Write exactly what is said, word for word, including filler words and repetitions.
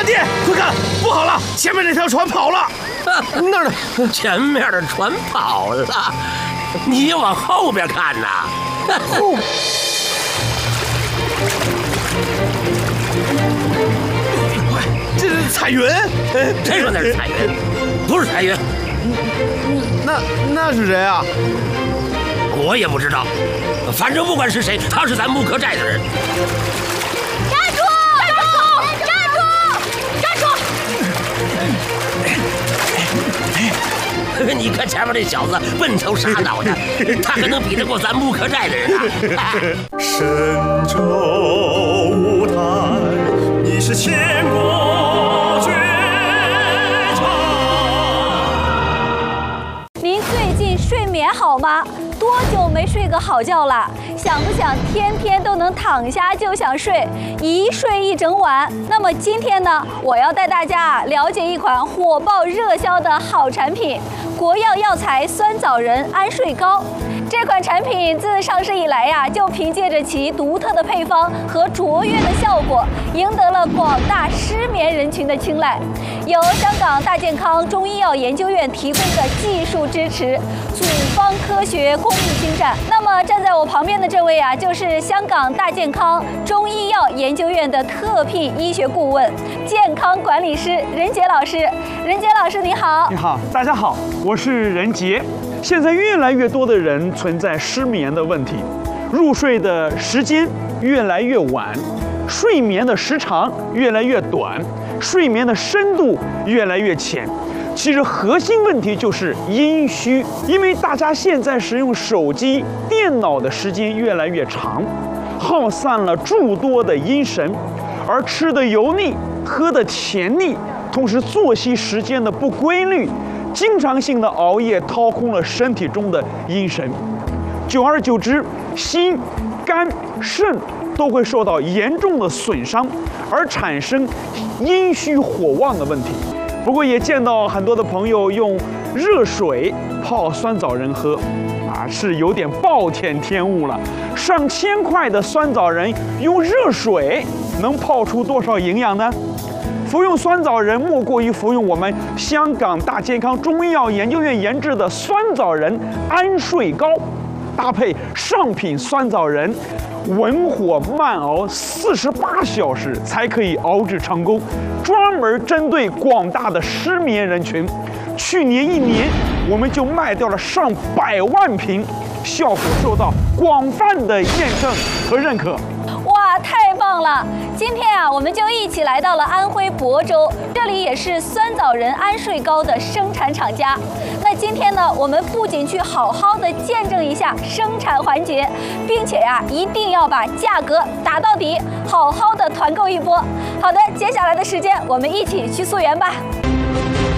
爹，快看，不好了，前面那条船跑了。那儿呢？ 前面的船跑了，你往后边看呐。 后。这是彩云？ 谁说那是彩云？不是彩云。 那那是谁啊？ 我也不知道，反正不管是谁，他是咱木刻寨的人。 站住！站住！站住！站住！ 你看前面那小子笨头傻脑的，他可能比得过咱木刻寨的人啊！ 神州舞台，你是千古绝唱。 您最近睡眠好吗？多久没睡个好觉了？想不想天天都能躺下就想睡，一睡一整晚？那么今天呢，我要带大家了解一款火爆热销的好产品——国药药材酸枣仁安睡膏。这款产品自上市以来呀，就凭借着其独特的配方和卓越的效果，赢得了广大失眠人群的青睐。由香港大健康中医药研究院提供的技术支持，组方科学工艺精湛。那么站在我旁边的这位啊，就是香港大健康中医药研究院的特聘医学顾问、健康管理师任杰老师。任杰老师你好。 你好，大家好，我是任杰。现在越来越多的人存在失眠的问题，入睡的时间越来越晚，睡眠的时长越来越短，睡眠的深度越来越浅。其实核心问题就是阴虚，因为大家现在使用手机、电脑的时间越来越长，耗散了诸多的阴神，而吃的油腻，喝的甜腻，同时作息时间的不规律，经常性的熬夜掏空了身体中的阴神，久而久之，心、肝、肾都会受到严重的损伤，而产生阴虚火旺的问题。不过也见到很多的朋友用热水泡酸枣仁喝，啊，是有点暴殄天物了。上千块的酸枣仁用热水能泡出多少营养呢？服用酸枣仁莫过于服用我们香港大健康中医药研究院研制的酸枣仁安睡膏，搭配上品酸枣仁，文火慢熬四十八小时才可以熬制成功，专门针对广大的失眠人群。去年一年，我们就卖掉了上百万瓶，效果受到广泛的验证和认可。 哇，太棒了！今天啊，我们就一起来到了安徽亳州，这里也是酸枣仁安睡膏的生产厂家。那今天呢，我们不仅去好好的见证一下生产环节，并且呀、啊，一定要把价格打到底，好好的团购一波。好的，接下来的时间，我们一起去溯源吧。